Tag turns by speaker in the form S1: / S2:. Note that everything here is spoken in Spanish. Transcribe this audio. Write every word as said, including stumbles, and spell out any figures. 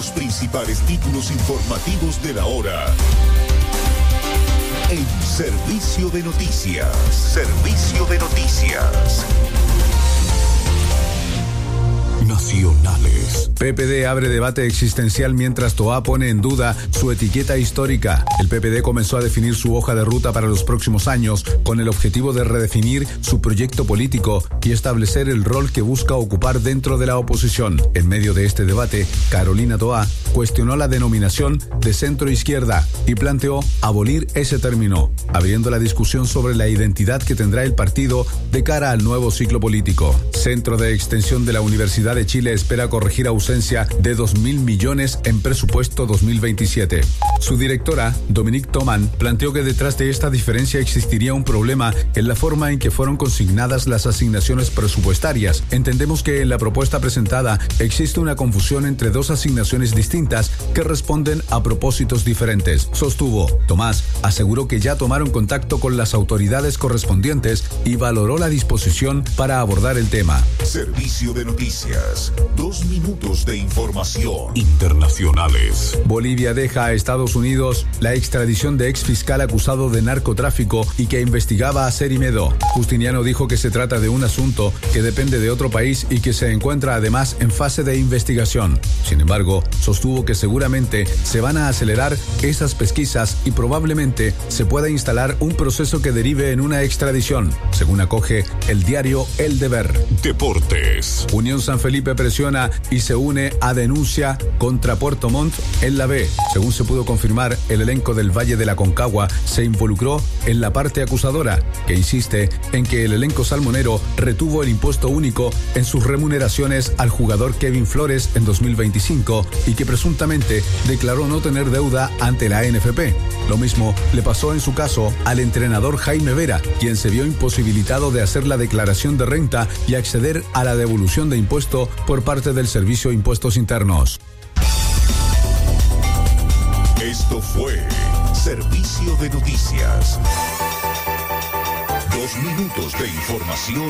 S1: Los principales títulos informativos de la hora. En Servicio de Noticias. Servicio de Noticias. Nacionales.
S2: P P D abre debate existencial mientras Toa pone en duda su etiqueta histórica. El P P D comenzó a definir su hoja de ruta para los próximos años con el objetivo de redefinir su proyecto político y establecer el rol que busca ocupar dentro de la oposición. En medio de este debate, Carolina Toa cuestionó la denominación de centro izquierda y planteó abolir ese término, abriendo la discusión sobre la identidad que tendrá el partido de cara al nuevo ciclo político. Centro de Extensión de la Universidad de Chile espera corregir ausencia de dos mil millones en presupuesto dos mil veintisiete. Su directora, Dominique Thoman, planteó que detrás de esta diferencia existiría un problema en la forma en que fueron consignadas las asignaciones presupuestarias. Entendemos que en la propuesta presentada existe una confusión entre dos asignaciones distintas que responden a propósitos diferentes, sostuvo. Tomás aseguró que ya tomaron contacto con las autoridades correspondientes y valoró la disposición para abordar el tema.
S1: Servicio de Noticias. Dos minutos de información.
S2: Internacionales. Bolivia deja a Estados Unidos la extradición de ex fiscal acusado de narcotráfico y que investigaba a Serimedo. Justiniano dijo que se trata de un asunto que depende de otro país y que se encuentra además en fase de investigación. Sin embargo, sostuvo que seguramente se van a acelerar esas pesquisas y probablemente se pueda instalar un proceso que derive en una extradición, según acoge el diario El Deber.
S1: Deportes.
S2: Unión San Felipe presiona y se une a denuncia contra Puerto Montt en la B. Según se pudo confirmar, el elenco del Valle de la Concagua se involucró en la parte acusadora, que insiste en que el elenco salmonero retuvo el impuesto único en sus remuneraciones al jugador Kevin Flores en dos mil veinticinco y que presuntamente declaró no tener deuda ante la N F P. Lo mismo le pasó en su caso al entrenador Jaime Vera, quien se vio imposibilitado de hacer la declaración de renta y acceder a la devolución de impuesto por parte del Servicio de Impuestos Internos.
S1: Esto fue Servicio de Noticias. Dos minutos de información